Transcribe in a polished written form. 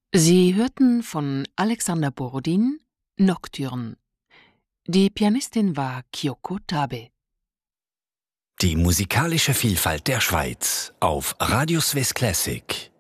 Sie hörten von Alexander Borodin Nocturne. Die Pianistin war Kyoko Tabe. Die musikalische Vielfalt der Schweiz auf Radio Swiss Classic.